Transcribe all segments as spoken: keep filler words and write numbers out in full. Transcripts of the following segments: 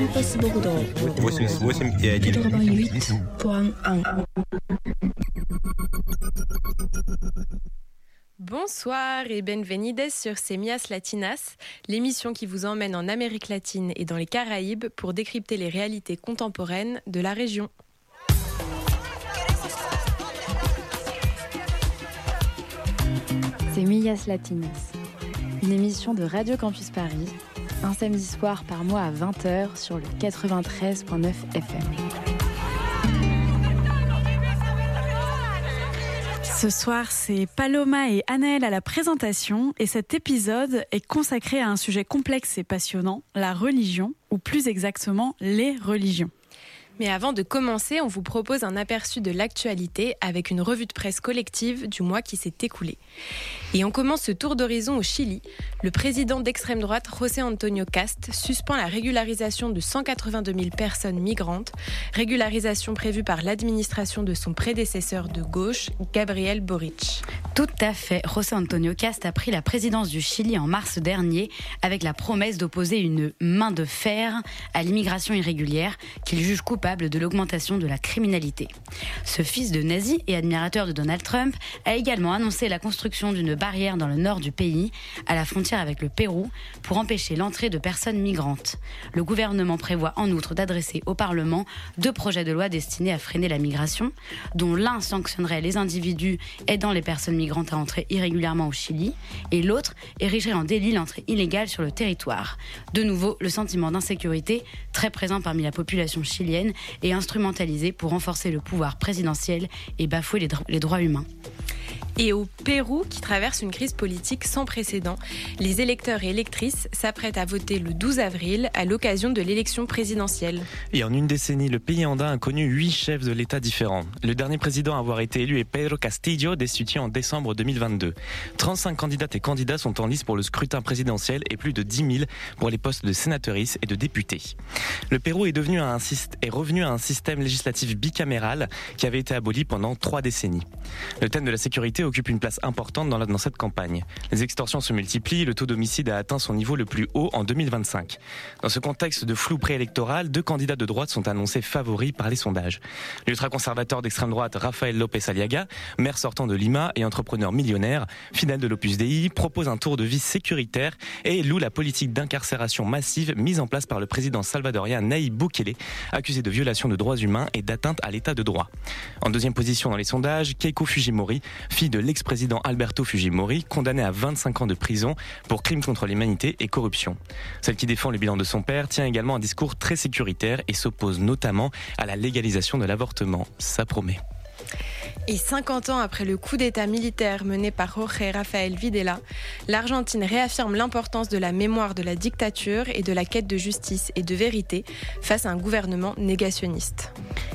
Campus Bordeaux. восемьдесят восемь и один. quatre-vingt-huit point un. Bonsoir et bienvenidos sur Semillas Latinas, l'émission qui vous emmène en Amérique latine et dans les Caraïbes pour décrypter les réalités contemporaines de la région. Semillas Latinas, une émission de Radio Campus Paris, un samedi soir par mois à vingt heures sur le quatre-vingt-treize virgule neuf F M. Ce soir, c'est Paloma et Anaël à la présentation et cet épisode est consacré à un sujet complexe et passionnant, la religion, ou plus exactement les religions. Mais avant de commencer, on vous propose un aperçu de l'actualité avec une revue de presse collective du mois qui s'est écoulé. Et on commence ce tour d'horizon au Chili. Le président d'extrême droite, José Antonio Cast, suspend la régularisation de cent quatre-vingt-deux mille personnes migrantes, régularisation prévue par l'administration de son prédécesseur de gauche, Gabriel Boric. Tout à fait. José Antonio Cast a pris la présidence du Chili en mars dernier avec la promesse d'opposer une main de fer à l'immigration irrégulière qu'il juge coupable de l'augmentation de la criminalité. Ce fils de nazi et admirateur de Donald Trump a également annoncé la construction d'une barrière dans le nord du pays, à la frontière avec le Pérou, pour empêcher l'entrée de personnes migrantes. Le gouvernement prévoit en outre d'adresser au Parlement deux projets de loi destinés à freiner la migration, dont l'un sanctionnerait les individus aidant les personnes migrantes à entrer irrégulièrement au Chili, et l'autre érigerait en délit l'entrée illégale sur le territoire. De nouveau, le sentiment d'insécurité, très présent parmi la population chilienne, est instrumentalisé pour renforcer le pouvoir présidentiel et bafouer les, dro- les droits humains. Et au Pérou, qui traverse une crise politique sans précédent, les électeurs et électrices s'apprêtent à voter le douze avril à l'occasion de l'élection présidentielle. Et en une décennie, le pays andin a connu huit chefs de l'État différents. Le dernier président à avoir été élu est Pedro Castillo, destitué en décembre deux mille vingt-deux. trente-cinq candidates et candidats sont en lice pour le scrutin présidentiel et plus de dix mille pour les postes de sénatrices et de députés. Le Pérou est, devenu un, est revenu à un système législatif bicaméral qui avait été aboli pendant trois décennies. Le thème de la sécurité occupe une place importante dans, la, dans cette campagne. Les extorsions se multiplient, le taux d'homicide a atteint son niveau le plus haut en deux mille vingt-cinq. Dans ce contexte de flou préélectoral, deux candidats de droite sont annoncés favoris par les sondages. L'ultra-conservateur d'extrême droite Rafael López Aliaga, maire sortant de Lima et entrepreneur millionnaire, fidèle de l'Opus Dei, propose un tour de vie sécuritaire et loue la politique d'incarcération massive mise en place par le président salvadorien Nayib Bukele, accusé de violation de droits humains et d'atteinte à l'état de droit. En deuxième position dans les sondages, Keiko Fujimori, fille de l'ex-président Alberto Fujimori, condamné à vingt-cinq ans de prison pour crimes contre l'humanité et corruption. Celle qui défend le bilan de son père tient également un discours très sécuritaire et s'oppose notamment à la légalisation de l'avortement. Ça promet. Et cinquante ans après le coup d'État militaire mené par Jorge Rafael Videla, l'Argentine réaffirme l'importance de la mémoire de la dictature et de la quête de justice et de vérité face à un gouvernement négationniste.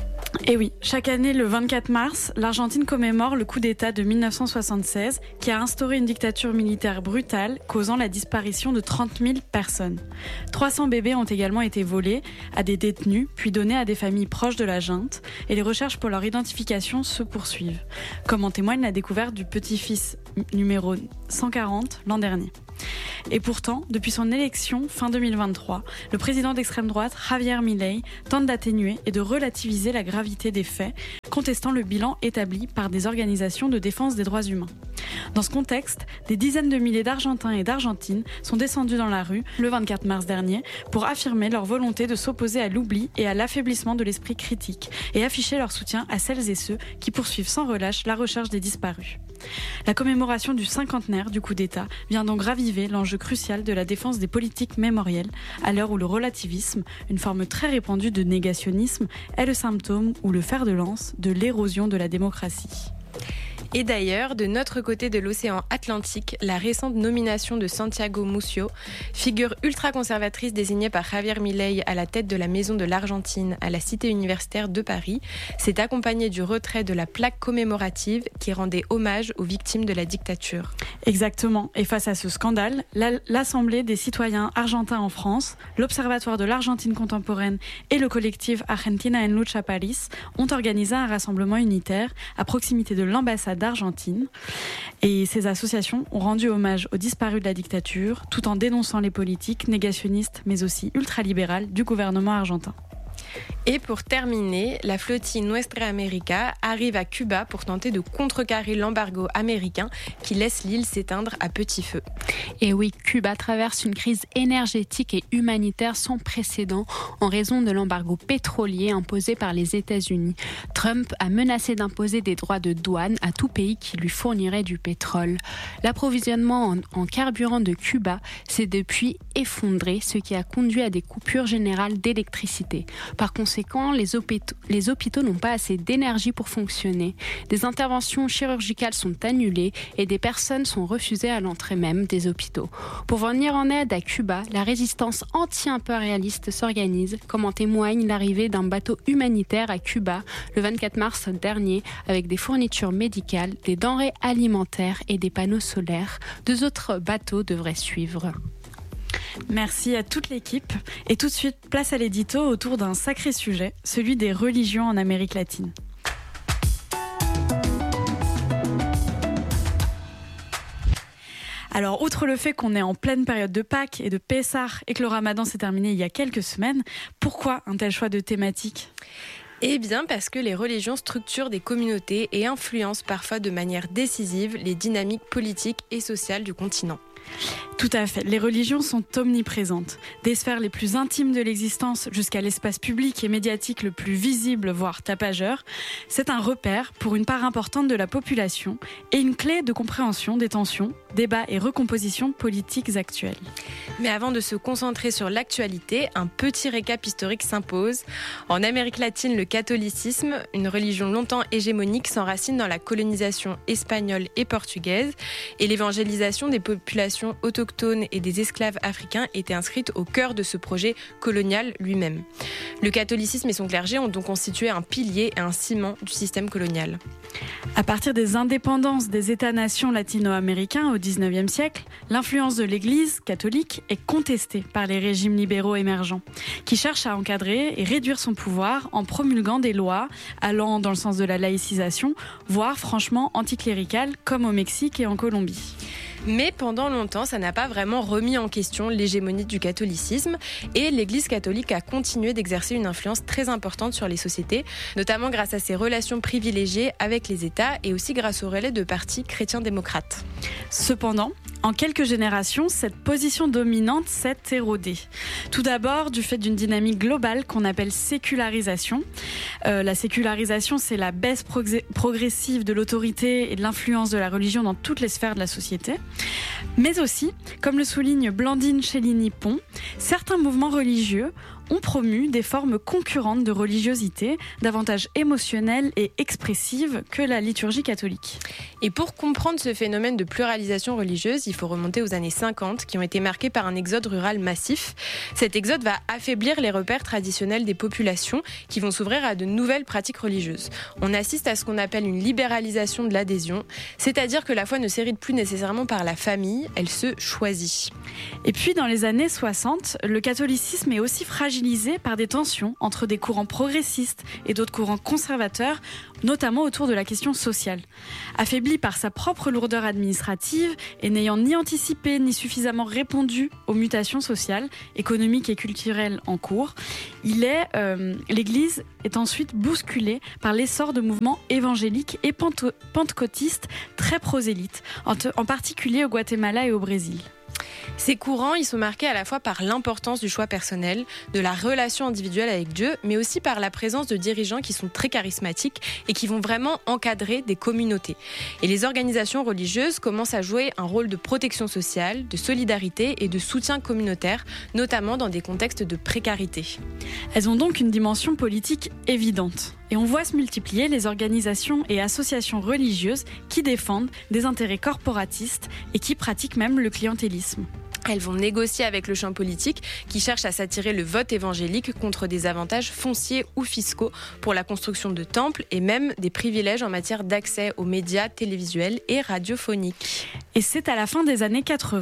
Et oui, chaque année, le vingt-quatre mars, l'Argentine commémore le coup d'État de dix-neuf cent soixante-seize qui a instauré une dictature militaire brutale causant la disparition de trente mille personnes. trois cents bébés ont également été volés à des détenus puis donnés à des familles proches de la junte et les recherches pour leur identification se poursuivent, comme en témoigne la découverte du petit-fils numéro cent quarante l'an dernier. Et pourtant, depuis son élection fin deux mille vingt-trois, le président d'extrême droite, Javier Milei, tente d'atténuer et de relativiser la gravité des faits, contestant le bilan établi par des organisations de défense des droits humains. Dans ce contexte, des dizaines de milliers d'Argentins et d'Argentines sont descendus dans la rue le vingt-quatre mars dernier pour affirmer leur volonté de s'opposer à l'oubli et à l'affaiblissement de l'esprit critique et afficher leur soutien à celles et ceux qui poursuivent sans relâche la recherche des disparus. La commémoration du cinquantenaire du coup d'État vient donc raviver l'enjeu crucial de la défense des politiques mémorielles à l'heure où le relativisme, une forme très répandue de négationnisme, est le symptôme ou le fer de lance de l'érosion de la démocratie. Et d'ailleurs, de notre côté de l'océan Atlantique, la récente nomination de Santiago Mucio, figure ultra-conservatrice désignée par Javier Milei à la tête de la Maison de l'Argentine à la Cité universitaire de Paris, s'est accompagnée du retrait de la plaque commémorative qui rendait hommage aux victimes de la dictature. Exactement. Et face à ce scandale, l'Assemblée des citoyens argentins en France, l'Observatoire de l'Argentine contemporaine et le collectif Argentina en Lucha Paris ont organisé un rassemblement unitaire à proximité de l'ambassade d'Argentine. Et ces associations ont rendu hommage aux disparus de la dictature, tout en dénonçant les politiques négationnistes, mais aussi ultralibérales du gouvernement argentin. Et pour terminer, la flottille Nuestra América arrive à Cuba pour tenter de contrecarrer l'embargo américain qui laisse l'île s'éteindre à petit feu. Et oui, Cuba traverse une crise énergétique et humanitaire sans précédent en raison de l'embargo pétrolier imposé par les États-Unis. Trump a menacé d'imposer des droits de douane à tout pays qui lui fournirait du pétrole. L'approvisionnement en, en carburant de Cuba s'est depuis effondré, ce qui a conduit à des coupures générales d'électricité. Par conséquent, les hôpitaux, les hôpitaux n'ont pas assez d'énergie pour fonctionner. Des interventions chirurgicales sont annulées et des personnes sont refusées à l'entrée même des hôpitaux. Pour venir en aide à Cuba, la résistance anti-impérialiste s'organise, comme en témoigne l'arrivée d'un bateau humanitaire à Cuba le vingt-quatre mars dernier avec des fournitures médicales, des denrées alimentaires et des panneaux solaires. Deux autres bateaux devraient suivre. Merci à toute l'équipe. Et tout de suite, place à l'édito autour d'un sacré sujet, celui des religions en Amérique latine. Alors, outre le fait qu'on est en pleine période de Pâques et de Pessah et que le Ramadan s'est terminé il y a quelques semaines, pourquoi un tel choix de thématique ? Eh bien parce que les religions structurent des communautés et influencent parfois de manière décisive les dynamiques politiques et sociales du continent. Tout à fait. Les religions sont omniprésentes. Des sphères les plus intimes de l'existence jusqu'à l'espace public et médiatique le plus visible, voire tapageur. C'est un repère pour une part importante de la population et une clé de compréhension des tensions, débats et recompositions politiques actuelles. Mais avant de se concentrer sur l'actualité, un petit récap historique s'impose. En Amérique latine, le catholicisme, une religion longtemps hégémonique, s'enracine dans la colonisation espagnole et portugaise et l'évangélisation des populations autochtones et des esclaves africains était inscrite au cœur de ce projet colonial lui-même. Le catholicisme et son clergé ont donc constitué un pilier et un ciment du système colonial. À partir des indépendances des États-nations latino-américains au dix-neuvième siècle, l'influence de l'Église catholique est contestée par les régimes libéraux émergents, qui cherchent à encadrer et réduire son pouvoir en promulguant des lois allant dans le sens de la laïcisation, voire franchement anticléricales, comme au Mexique et en Colombie. Mais pendant longtemps, ça n'a pas vraiment remis en question l'hégémonie du catholicisme et l'Église catholique a continué d'exercer une influence très importante sur les sociétés, notamment grâce à ses relations privilégiées avec les États et aussi grâce au relais de partis chrétiens-démocrates. Cependant, en quelques générations, cette position dominante s'est érodée. Tout d'abord, du fait d'une dynamique globale qu'on appelle sécularisation. Euh, la sécularisation, c'est la baisse progr- progressive de l'autorité et de l'influence de la religion dans toutes les sphères de la société. Mais aussi, comme le souligne Blandine Cellini-Pont, certains mouvements religieux ont promu des formes concurrentes de religiosité, davantage émotionnelles et expressives que la liturgie catholique. Et pour comprendre ce phénomène de pluralisation religieuse, il faut remonter aux années cinquante, qui ont été marquées par un exode rural massif. Cet exode va affaiblir les repères traditionnels des populations qui vont s'ouvrir à de nouvelles pratiques religieuses. On assiste à ce qu'on appelle une libéralisation de l'adhésion, c'est-à-dire que la foi ne s'hérite plus nécessairement par la famille, elle se choisit. Et puis dans les années soixante, le catholicisme est aussi fragile par des tensions entre des courants progressistes et d'autres courants conservateurs, notamment autour de la question sociale. Affaibli par sa propre lourdeur administrative et n'ayant ni anticipé ni suffisamment répondu aux mutations sociales, économiques et culturelles en cours, il est, euh, l'Église est ensuite bousculée par l'essor de mouvements évangéliques et pente- pentecôtistes très prosélytes, en, te- en particulier au Guatemala et au Brésil. Ces courants, ils sont marqués à la fois par l'importance du choix personnel, de la relation individuelle avec Dieu, mais aussi par la présence de dirigeants qui sont très charismatiques et qui vont vraiment encadrer des communautés. Et les organisations religieuses commencent à jouer un rôle de protection sociale, de solidarité et de soutien communautaire, notamment dans des contextes de précarité. Elles ont donc une dimension politique évidente. Et on voit se multiplier les organisations et associations religieuses qui défendent des intérêts corporatistes et qui pratiquent même le clientélisme. Elles vont négocier avec le champ politique qui cherche à s'attirer le vote évangélique contre des avantages fonciers ou fiscaux pour la construction de temples et même des privilèges en matière d'accès aux médias télévisuels et radiophoniques. Et c'est à la fin des années quatre-vingts,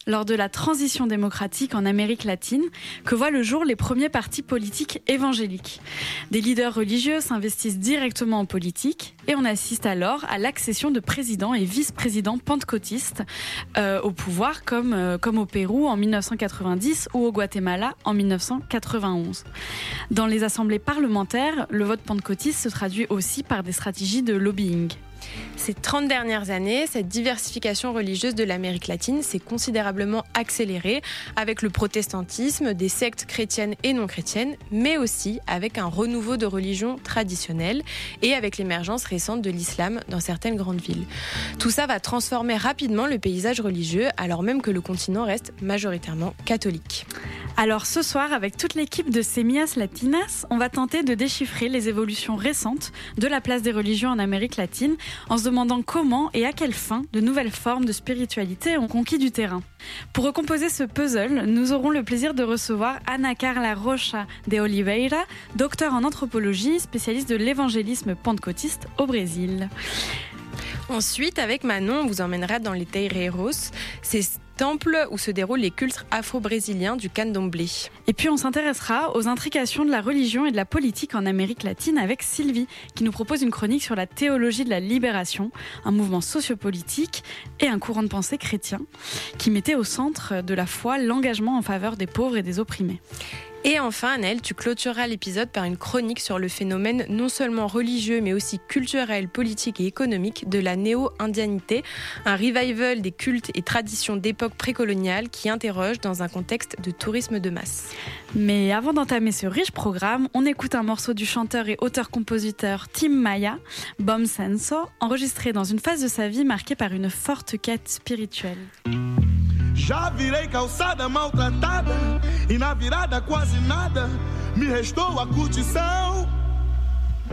lors de la transition démocratique en Amérique latine, que voient le jour les premiers partis politiques évangéliques. Des leaders religieux s'investissent directement en politique et on assiste alors à l'accession de présidents et vice-présidents pentecôtistes euh, au pouvoir, comme, euh, comme au Pérou en mille neuf cent quatre-vingt-dix ou au Guatemala en mille neuf cent quatre-vingt-onze. Dans les assemblées parlementaires, le vote pentecôtiste se traduit aussi par des stratégies de lobbying. Ces trente dernières années, cette diversification religieuse de l'Amérique latine s'est considérablement accélérée avec le protestantisme, des sectes chrétiennes et non chrétiennes, mais aussi avec un renouveau de religions traditionnelles et avec l'émergence récente de l'islam dans certaines grandes villes. Tout ça va transformer rapidement le paysage religieux alors même que le continent reste majoritairement catholique. Alors ce soir, avec toute l'équipe de Semillas Latinas, on va tenter de déchiffrer les évolutions récentes de la place des religions en Amérique latine en se demandant comment et à quelle fin de nouvelles formes de spiritualité ont conquis du terrain. Pour recomposer ce puzzle, nous aurons le plaisir de recevoir Ana Carla Rocha de Oliveira, docteur en anthropologie, spécialiste de l'évangélisme pentecôtiste au Brésil. Ensuite, avec Manon, on vous emmènera dans les Terreiros, ces temples où se déroulent les cultes afro-brésiliens du candomblé. Et puis on s'intéressera aux intrications de la religion et de la politique en Amérique latine avec Sylvie, qui nous propose une chronique sur la théologie de la libération, un mouvement sociopolitique et un courant de pensée chrétien qui mettait au centre de la foi l'engagement en faveur des pauvres et des opprimés. Et enfin, Anaëlle, tu clôtureras l'épisode par une chronique sur le phénomène non seulement religieux, mais aussi culturel, politique et économique de la néo-indianité, un revival des cultes et traditions d'époque précoloniale qui interroge dans un contexte de tourisme de masse. Mais avant d'entamer ce riche programme, on écoute un morceau du chanteur et auteur-compositeur Tim Maia, Bom Senso, enregistré dans une phase de sa vie marquée par une forte quête spirituelle. Já virei calçada maltratada e na virada quase nada me restou a curtição.